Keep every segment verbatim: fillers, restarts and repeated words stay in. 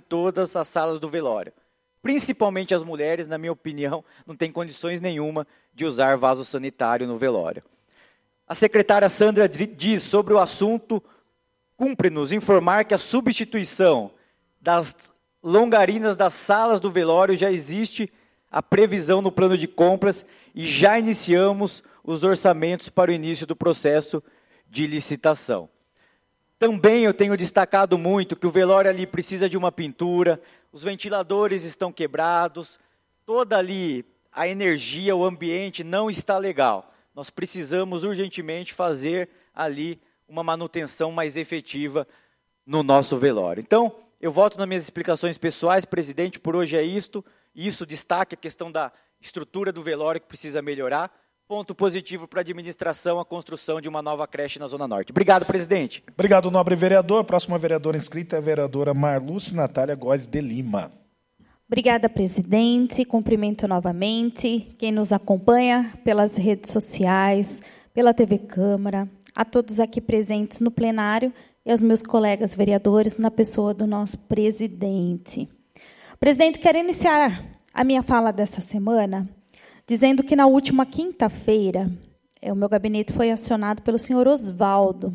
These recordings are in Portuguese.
todas as salas do velório. Principalmente as mulheres, na minha opinião, não têm condições nenhuma de usar vaso sanitário no velório. A secretária Sandra diz sobre o assunto: cumpre-nos informar que a substituição das longarinas das salas do velório já existe a previsão no plano de compras e já iniciamos os orçamentos para o início do processo de licitação. Também eu tenho destacado muito que o velório ali precisa de uma pintura, os ventiladores estão quebrados, toda ali a energia, o ambiente não está legal. Nós precisamos urgentemente fazer ali uma manutenção mais efetiva no nosso velório. Então, eu volto nas minhas explicações pessoais, presidente, por hoje é isto. Isso destaca a questão da estrutura do velório que precisa melhorar. Ponto positivo para a administração, a construção de uma nova creche na Zona Norte. Obrigado, presidente. Obrigado, nobre vereador. Próxima vereadora inscrita é a vereadora Marluce Natália Góes de Lima. Obrigada, presidente. Cumprimento novamente quem nos acompanha pelas redes sociais, pela T V Câmara, a todos aqui presentes no plenário e aos meus colegas vereadores, na pessoa do nosso presidente. Presidente, quero iniciar a minha fala dessa semana dizendo que, na última quinta-feira, o meu gabinete foi acionado pelo senhor Osvaldo.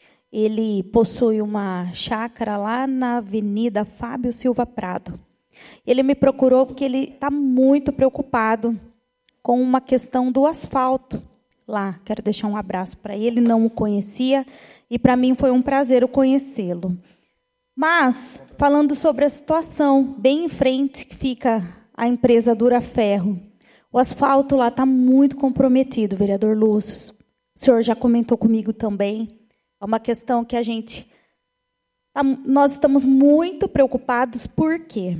Ele possui uma chácara lá na Avenida Fábio Silva Prado. Ele me procurou porque ele está muito preocupado com uma questão do asfalto lá. Quero deixar um abraço para ele, não o conhecia, e para mim foi um prazer o conhecê-lo. Mas, falando sobre a situação, bem em frente que fica a empresa Duraferro, o asfalto lá está muito comprometido, vereador Lúcio. O senhor já comentou comigo também. É uma questão que a gente... Tá, nós estamos muito preocupados porque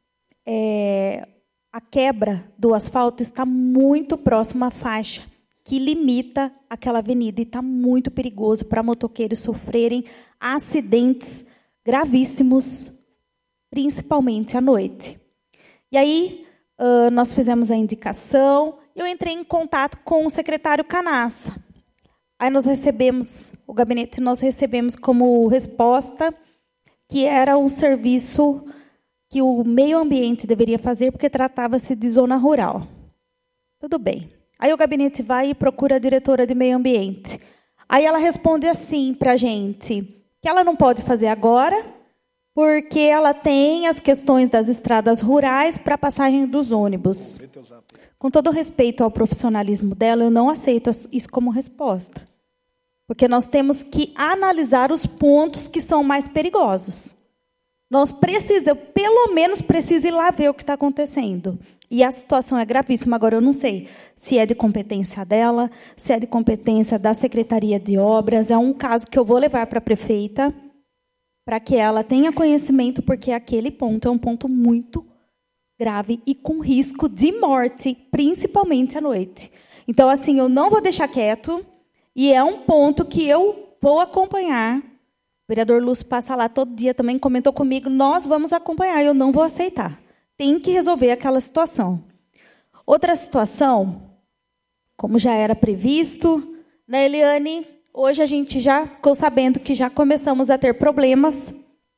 é, a quebra do asfalto está muito próxima à faixa que limita aquela avenida e está muito perigoso para motoqueiros sofrerem acidentes gravíssimos, principalmente à noite. E aí, uh, nós fizemos a indicação, eu entrei em contato com o secretário Canassa. Aí nós recebemos, o gabinete nós recebemos como resposta que era o serviço que o meio ambiente deveria fazer, porque tratava-se de zona rural. Tudo bem. Aí o gabinete vai e procura a diretora de meio ambiente. Aí ela responde assim para a gente, que ela não pode fazer agora, porque ela tem as questões das estradas rurais para a passagem dos ônibus. Com todo respeito ao profissionalismo dela, eu não aceito isso como resposta. Porque nós temos que analisar os pontos que são mais perigosos. Nós precisamos, pelo menos, precisa ir lá ver o que está acontecendo. E a situação é gravíssima. Agora, eu não sei se é de competência dela, se é de competência da Secretaria de Obras. É um caso que eu vou levar para a prefeita, para que ela tenha conhecimento, porque aquele ponto é um ponto muito grave e com risco de morte, principalmente à noite. Então, assim, eu não vou deixar quieto, e é um ponto que eu vou acompanhar. O vereador Lúcio passa lá todo dia, também comentou comigo, nós vamos acompanhar, eu não vou aceitar. Tem que resolver aquela situação. Outra situação, como já era previsto, né, Eliane? Hoje a gente já ficou sabendo que já começamos a ter problemas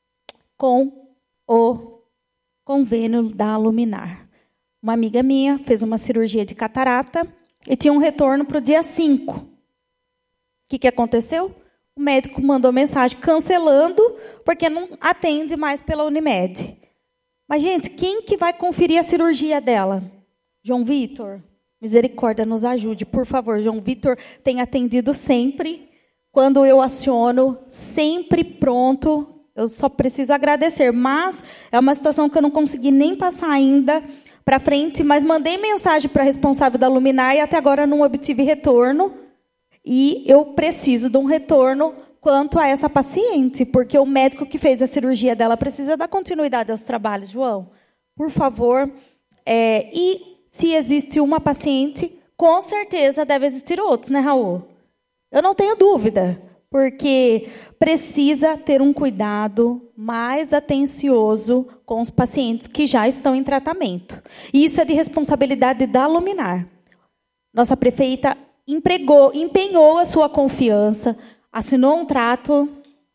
com o convênio da Luminar. Uma amiga minha fez uma cirurgia de catarata e tinha um retorno para o dia cinco. O que, que aconteceu? O médico mandou mensagem cancelando, porque não atende mais pela Unimed. Mas, gente, quem que vai conferir a cirurgia dela? João Vitor, misericórdia, nos ajude, por favor. João Vitor tem atendido sempre. Quando eu aciono, sempre pronto. Eu só preciso agradecer. Mas é uma situação que eu não consegui nem passar ainda para frente, mas mandei mensagem para a responsável da Luminar e até agora não obtive retorno. E eu preciso de um retorno quanto a essa paciente, porque o médico que fez a cirurgia dela precisa dar continuidade aos trabalhos, João. Por favor. É, e se existe uma paciente, com certeza deve existir outros, né, Raul? Eu não tenho dúvida, porque precisa ter um cuidado mais atencioso com os pacientes que já estão em tratamento. E isso é de responsabilidade da Luminar. Nossa prefeita empregou, empenhou a sua confiança, assinou um trato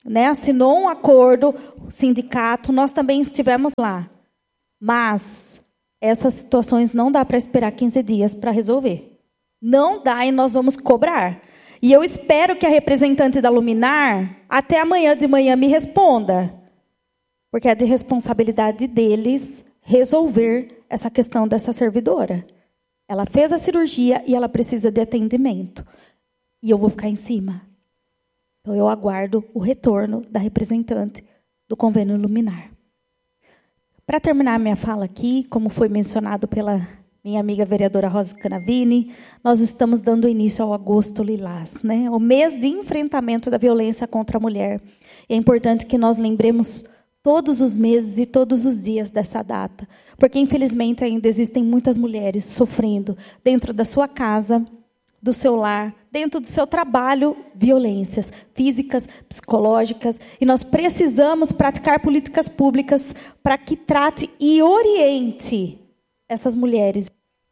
né, assinou um acordo, o sindicato, nós também estivemos lá. Mas essas situações não dá para esperar quinze dias para resolver. Não dá e nós vamos cobrar. E eu espero que a representante da Luminar, até amanhã de manhã, me responda. Porque é de responsabilidade deles resolver essa questão dessa servidora. Ela fez a cirurgia e ela precisa de atendimento. E eu vou ficar em cima. Então, eu aguardo o retorno da representante do convênio Luminar. Para terminar a minha fala aqui, como foi mencionado pela minha amiga vereadora Rosa Canavini, nós estamos dando início ao Agosto Lilás, né? O mês de enfrentamento da violência contra a mulher. E é importante que nós lembremos todos os meses e todos os dias dessa data, porque, infelizmente, ainda existem muitas mulheres sofrendo dentro da sua casa, do seu lar, dentro do seu trabalho, violências físicas, psicológicas, e nós precisamos praticar políticas públicas para que trate e oriente essas mulheres.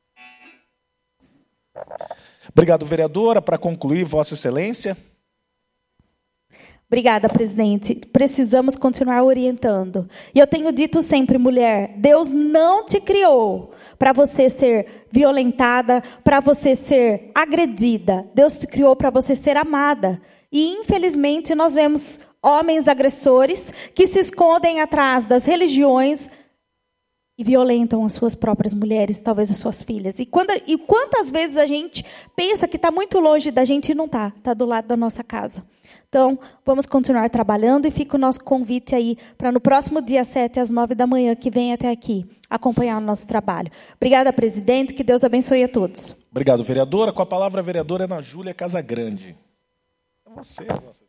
Obrigado, vereadora. Para concluir, Vossa Excelência. Obrigada, presidente. Precisamos continuar orientando. E eu tenho dito sempre, mulher, Deus não te criou para você ser violentada, para você ser agredida. Deus te criou para você ser amada. E, infelizmente, nós vemos homens agressores que se escondem atrás das religiões e violentam as suas próprias mulheres, talvez as suas filhas. E, quando, e quantas vezes a gente pensa que está muito longe da gente e não está, está do lado da nossa casa. Então, vamos continuar trabalhando e fica o nosso convite aí para no próximo dia sete, às nove da manhã, que vem até aqui, acompanhar o nosso trabalho. Obrigada, presidente, que Deus abençoe a todos. Obrigado, vereadora. Com a palavra, a vereadora Ana Júlia Casagrande. É você, nossa.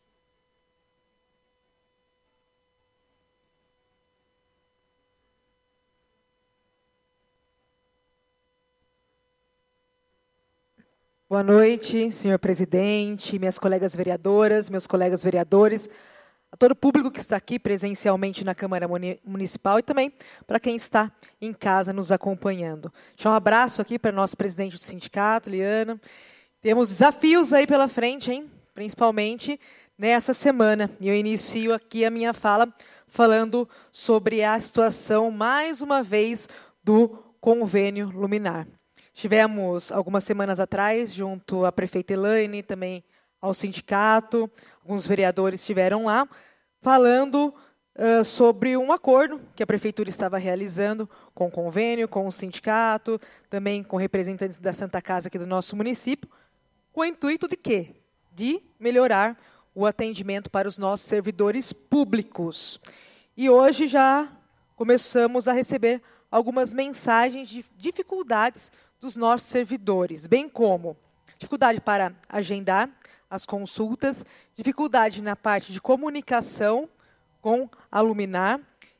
Boa noite, senhor presidente, minhas colegas vereadoras, meus colegas vereadores, a todo o público que está aqui presencialmente na Câmara Municipal e também para quem está em casa nos acompanhando. Deixa um abraço aqui para o nosso presidente do sindicato, Liana. Temos desafios aí pela frente, hein? Principalmente nessa semana. E eu inicio aqui a minha fala falando sobre a situação, mais uma vez, do convênio Luminar. Tivemos, algumas semanas atrás, junto à prefeita Elaine, também ao sindicato, alguns vereadores estiveram lá, falando uh, sobre um acordo que a prefeitura estava realizando com o convênio, com o sindicato, também com representantes da Santa Casa aqui do nosso município, com o intuito de quê? De melhorar o atendimento para os nossos servidores públicos. E hoje já começamos a receber algumas mensagens de dificuldades dos nossos servidores, bem como dificuldade para agendar as consultas, dificuldade na parte de comunicação com a Luminar.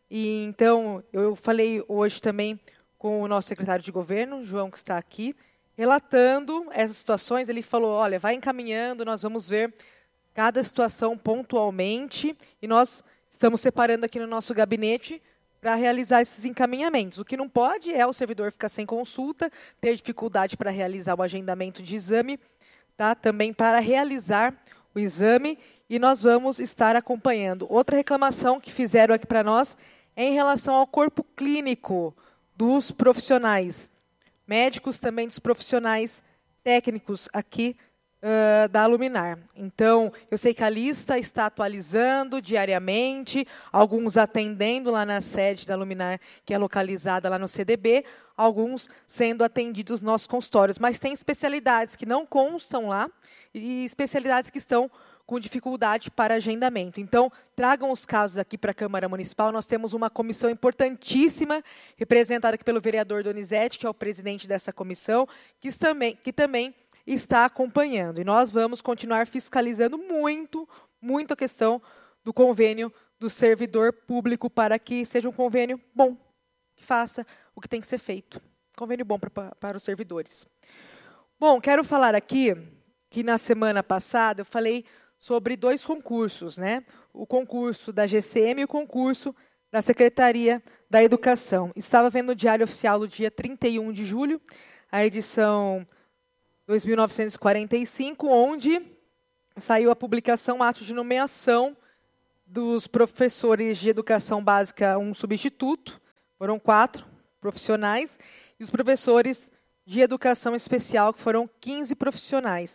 E então, eu falei hoje também com o nosso secretário de governo, João, que está aqui, relatando essas situações. Ele falou, olha, vai encaminhando, nós vamos ver cada situação pontualmente, e nós estamos separando aqui no nosso gabinete para realizar esses encaminhamentos. O que não pode é o servidor ficar sem consulta, ter dificuldade para realizar o agendamento de exame, tá? Também para realizar o exame, e nós vamos estar acompanhando. Outra reclamação que fizeram aqui para nós é em relação ao corpo clínico dos profissionais, médicos também dos profissionais técnicos aqui Uh, da Luminar. Então, eu sei que a lista está atualizando diariamente, alguns atendendo lá na sede da Luminar, que é localizada lá no C D B, alguns sendo atendidos nos nossos consultórios, mas tem especialidades que não constam lá e especialidades que estão com dificuldade para agendamento. Então, tragam os casos aqui para a Câmara Municipal. Nós temos uma comissão importantíssima, representada aqui pelo vereador Donizete, que é o presidente dessa comissão, que também, que também está acompanhando. E nós vamos continuar fiscalizando muito, muito a questão do convênio do servidor público para que seja um convênio bom, que faça o que tem que ser feito. Convênio bom para, para os servidores. Bom, quero falar aqui que na semana passada eu falei sobre dois concursos, né? O concurso da G C M e o concurso da Secretaria da Educação. Estava vendo o Diário Oficial do dia trinta e um de julho, a edição dois mil novecentos e quarenta e cinco, onde saiu a publicação, ato de nomeação dos professores de educação básica, um substituto, foram quatro profissionais, e os professores de educação especial, que foram quinze profissionais.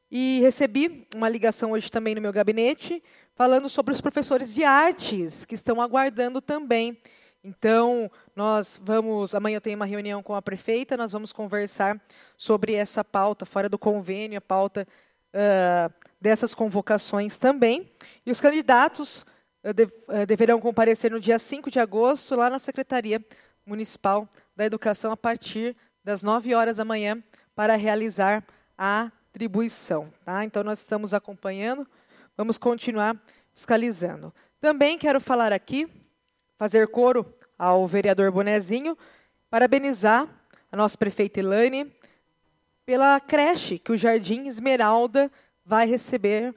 E recebi uma ligação hoje também no meu gabinete, falando sobre os professores de artes, que estão aguardando também. Então, nós vamos, amanhã eu tenho uma reunião com a prefeita, nós vamos conversar sobre essa pauta, fora do convênio, a pauta uh, dessas convocações também. E os candidatos uh, de, uh, deverão comparecer no dia cinco de agosto, lá na Secretaria Municipal da Educação, a partir das nove horas da manhã, para realizar a atribuição. Tá? Então, nós estamos acompanhando, vamos continuar fiscalizando. Também quero falar aqui, fazer coro ao vereador Bonezinho, parabenizar a nossa prefeita Elaine pela creche que o Jardim Esmeralda vai receber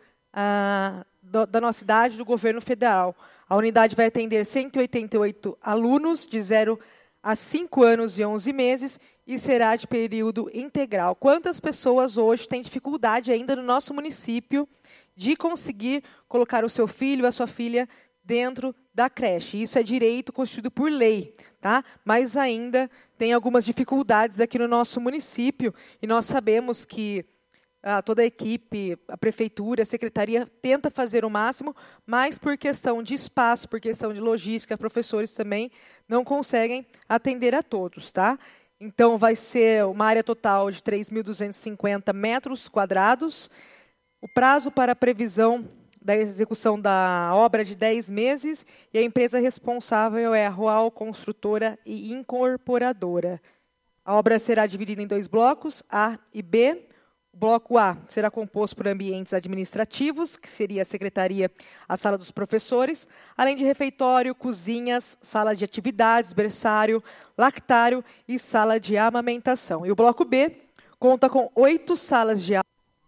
ah, do, da nossa cidade, do governo federal. A unidade vai atender cento e oitenta e oito alunos de zero a cinco anos e onze meses e será de período integral. Quantas pessoas hoje têm dificuldade ainda no nosso município de conseguir colocar o seu filho, a sua filha, dentro da creche? Isso é direito constituído por lei, tá? Mas ainda tem algumas dificuldades aqui no nosso município, e nós sabemos que ah, toda a equipe, a prefeitura, a secretaria tenta fazer o máximo, mas por questão de espaço, por questão de logística, professores também não conseguem atender a todos, tá? Então, vai ser uma área total de três mil duzentos e cinquenta metros quadrados. O prazo para a previsão da execução da obra de dez meses, e a empresa responsável é a Roal Construtora e Incorporadora. A obra será dividida em dois blocos, A e B. O bloco A será composto por ambientes administrativos, que seria a secretaria, a sala dos professores, além de refeitório, cozinhas, sala de atividades, berçário, lactário e sala de amamentação. E o bloco B conta com oito salas de aula,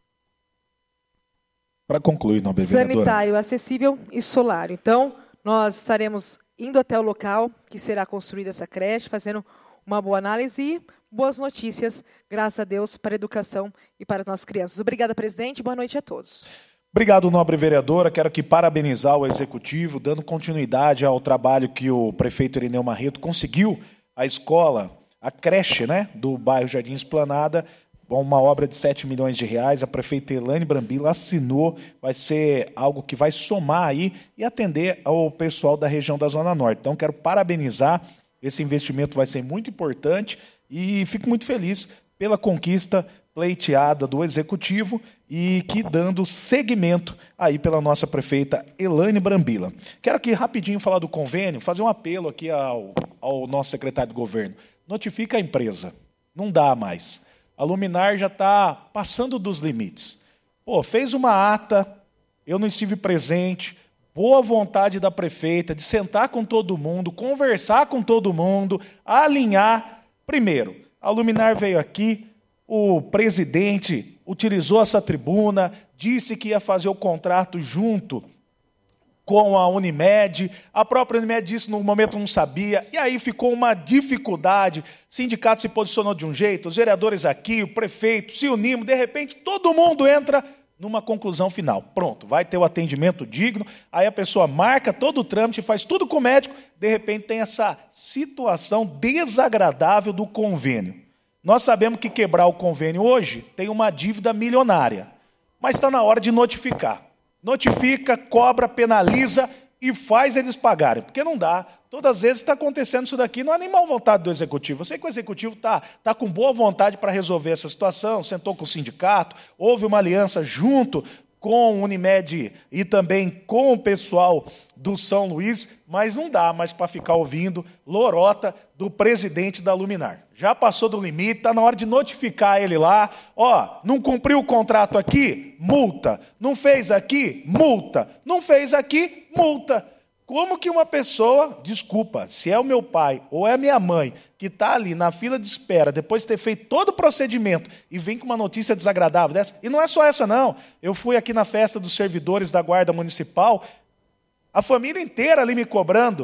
para concluir, nobre vereadora. Sanitário acessível e solar. Então, nós estaremos indo até o local que será construída essa creche, fazendo uma boa análise e boas notícias, graças a Deus, para a educação e para as nossas crianças. Obrigada, presidente. Boa noite a todos. Obrigado, nobre vereadora. Quero aqui parabenizar o executivo, dando continuidade ao trabalho que o prefeito Irineu Marreto conseguiu, a escola, a creche, né, do bairro Jardim Esplanada, uma obra de sete milhões de reais, a prefeita Elaine Brambila assinou, vai ser algo que vai somar aí e atender ao pessoal da região da Zona Norte. Então, quero parabenizar, esse investimento vai ser muito importante e fico muito feliz pela conquista pleiteada do Executivo e que dando seguimento aí pela nossa prefeita Elaine Brambila. Quero aqui rapidinho falar do convênio, fazer um apelo aqui ao, ao nosso secretário de governo. Notifica a empresa, não dá mais. A Luminar já está passando dos limites. Pô, fez uma ata, eu não estive presente, boa vontade da prefeita de sentar com todo mundo, conversar com todo mundo, alinhar. Primeiro, a Luminar veio aqui, o presidente utilizou essa tribuna, disse que ia fazer o contrato junto com a Unimed, a própria Unimed disse no momento não sabia, e aí ficou uma dificuldade, o sindicato se posicionou de um jeito, os vereadores aqui, o prefeito, se unimos, de repente todo mundo entra numa conclusão final. Pronto, vai ter o atendimento digno, aí a pessoa marca todo o trâmite, faz tudo com o médico, de repente tem essa situação desagradável do convênio. Nós sabemos que quebrar o convênio hoje tem uma dívida milionária, mas está na hora de notificar. Notifica, cobra, penaliza e faz eles pagarem, porque não dá. Todas as vezes está acontecendo isso daqui, não é nem mal vontade do Executivo. Eu sei que o Executivo está tá com boa vontade para resolver essa situação, sentou com o sindicato, houve uma aliança junto com o Unimed e também com o pessoal do São Luís, mas não dá mais para ficar ouvindo lorota do presidente da Luminar. Já passou do limite, está na hora de notificar ele lá. Ó, não cumpriu o contrato aqui? Multa. Não fez aqui? Multa. Não fez aqui? Multa. Como que uma pessoa, desculpa, se é o meu pai ou é a minha mãe, que está ali na fila de espera, depois de ter feito todo o procedimento, e vem com uma notícia desagradável dessa, e não é só essa não, eu fui aqui na festa dos servidores da Guarda Municipal, a família inteira ali me cobrando,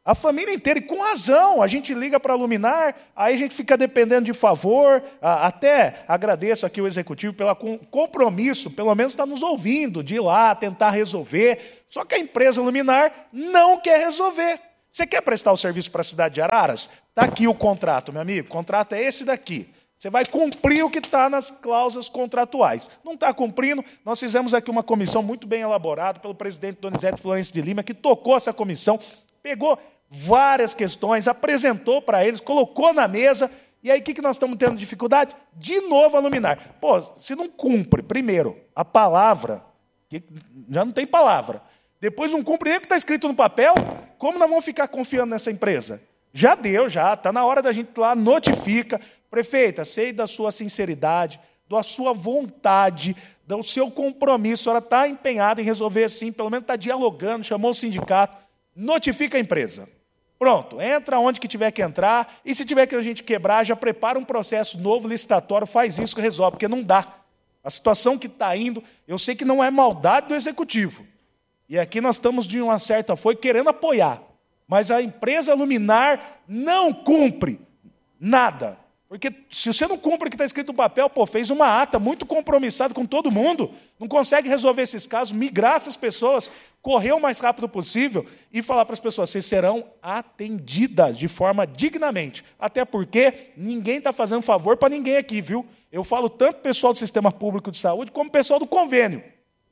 A família inteira, e com razão, a gente liga para a Luminar, aí a gente fica dependendo de favor, até agradeço aqui o Executivo pelo compromisso, pelo menos está nos ouvindo, de ir lá tentar resolver, só que a empresa Luminar não quer resolver. Você quer prestar o serviço para a cidade de Araras? Está aqui o contrato, meu amigo, o contrato é esse daqui. Você vai cumprir o que está nas cláusulas contratuais. Não está cumprindo, nós fizemos aqui uma comissão muito bem elaborada pelo presidente Donizete Florencio de Lima, que tocou essa comissão, pegou várias questões, apresentou para eles, colocou na mesa, e aí o que nós estamos tendo dificuldade? De novo a Luminar. Pô, se não cumpre, primeiro, a palavra, que já não tem palavra, depois não cumpre nem o que está escrito no papel, como nós vamos ficar confiando nessa empresa? Já deu, já, está na hora da gente ir lá, notifica. Prefeita, sei da sua sinceridade, da sua vontade, do seu compromisso, a senhora está empenhada em resolver assim, pelo menos está dialogando, chamou o sindicato, notifica a empresa. Pronto, entra onde que tiver que entrar, e se tiver que a gente quebrar, já prepara um processo novo, licitatório, faz isso que resolve, porque não dá. A situação que está indo, eu sei que não é maldade do Executivo, e aqui nós estamos de uma certa forma querendo apoiar, mas a empresa Luminar não cumpre nada. Porque se você não cumpre o que está escrito no papel, pô, fez uma ata muito compromissada com todo mundo, não consegue resolver esses casos, migrar essas pessoas, correr o mais rápido possível e falar para as pessoas, vocês serão atendidas de forma dignamente. Até porque ninguém está fazendo favor para ninguém aqui, viu? Eu falo tanto pessoal do Sistema Público de Saúde como pessoal do convênio.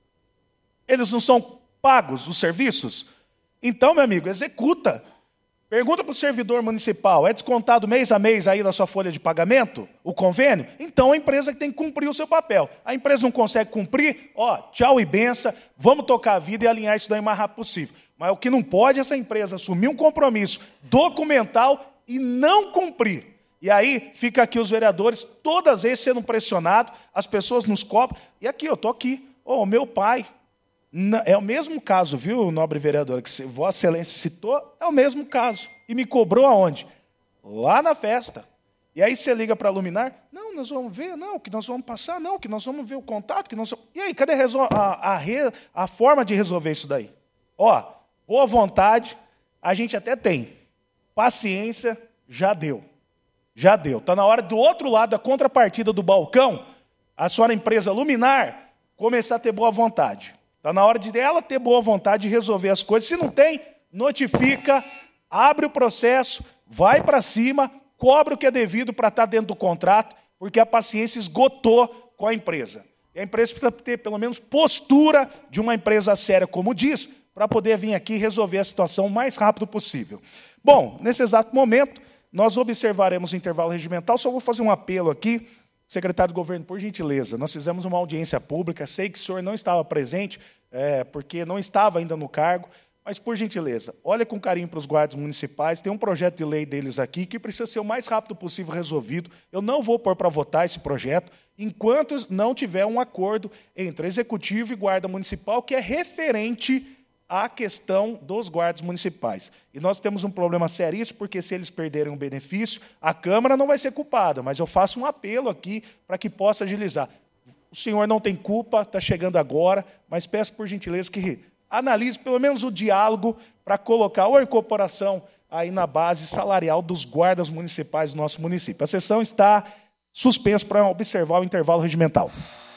Eles não são pagos os serviços? Então, meu amigo, executa. Pergunta para o servidor municipal, é descontado mês a mês aí na sua folha de pagamento, o convênio? Então a empresa que tem que cumprir o seu papel. A empresa não consegue cumprir, ó, tchau e benção, vamos tocar a vida e alinhar isso daí o mais rápido possível. Mas o que não pode é essa empresa assumir um compromisso documental e não cumprir. E aí fica aqui os vereadores, todas as vezes sendo pressionados, as pessoas nos cobram, e aqui, eu estou aqui, ó, o meu pai... É o mesmo caso, viu, nobre vereadora, que Vossa Excelência citou, é o mesmo caso. E me cobrou aonde? Lá na festa. E aí você liga para a Luminar, não, nós vamos ver, não, que nós vamos passar, não, que nós vamos ver o contato, que nós vamos... E aí, cadê a, a, a forma de resolver isso daí? Ó, boa vontade, a gente até tem. Paciência, já deu. Já deu. Está na hora, do outro lado, da contrapartida do balcão, a sua empresa Luminar começar a ter boa vontade. Está na hora de ela ter boa vontade de resolver as coisas. Se não tem, notifica, abre o processo, vai para cima, cobra o que é devido para estar dentro do contrato, porque a paciência esgotou com a empresa. E a empresa precisa ter, pelo menos, postura de uma empresa séria, como diz, para poder vir aqui e resolver a situação o mais rápido possível. Bom, nesse exato momento, nós observaremos o intervalo regimental. Só vou fazer um apelo aqui. Secretário do Governo, por gentileza, nós fizemos uma audiência pública, sei que o senhor não estava presente, é, porque não estava ainda no cargo, mas, por gentileza, olha com carinho para os guardas municipais, tem um projeto de lei deles aqui que precisa ser o mais rápido possível resolvido. Eu não vou pôr para votar esse projeto enquanto não tiver um acordo entre Executivo e Guarda Municipal, que é referente à questão dos guardas municipais. E nós temos um problema seríssimo, porque se eles perderem um benefício, a Câmara não vai ser culpada, mas eu faço um apelo aqui para que possa agilizar. O senhor não tem culpa, está chegando agora, mas peço por gentileza que analise pelo menos o diálogo para colocar ou a incorporação aí na base salarial dos guardas municipais do nosso município. A sessão está suspensa para observar o intervalo regimental.